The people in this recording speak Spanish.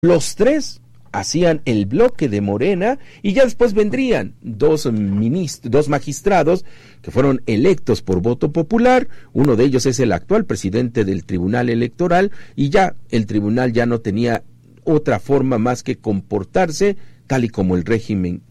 Los tres hacían el bloque de Morena y ya después vendrían dos magistrados que fueron electos por voto popular. Uno de ellos es el actual presidente del Tribunal Electoral y ya el tribunal ya no tenía otra forma más que comportarse tal y como el régimen